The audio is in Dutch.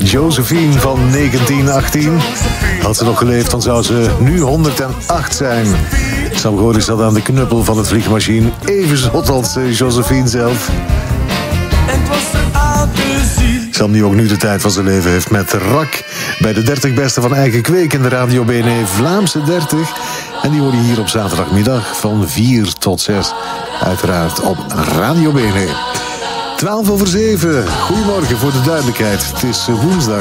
Josephine van 1918. Had ze nog geleefd, dan zou ze nu 108 zijn. Sam Goris zat aan de knuppel van het vliegmachine. Even zot als Josephine zelf. Sam die ook nu de tijd van zijn leven heeft met Rak. Bij de 30 beste van eigen kweek in de Radio BNE Vlaamse 30. En die hoor je hier op zaterdagmiddag van 4 tot 6. Uiteraard op Radio BNE. 7:12. Goedemorgen, voor de duidelijkheid. Het is woensdag.